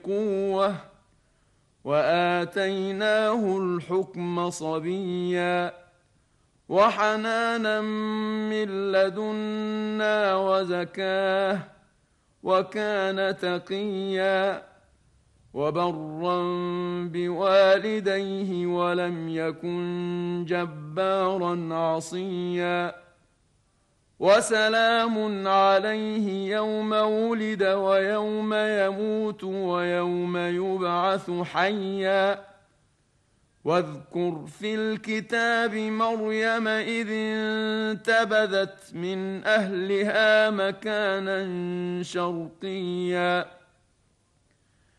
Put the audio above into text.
قوة وآتيناه الحكم صبيا وحنانا من لدنا وزكاه وكان تقيا وبرا بوالديه ولم يكن جبارا عصيا وسلام عليه يوم ولد ويوم يموت ويوم يبعث حيا واذكر في الكتاب مريم إذ انتبذت من أهلها مكانا شرقيا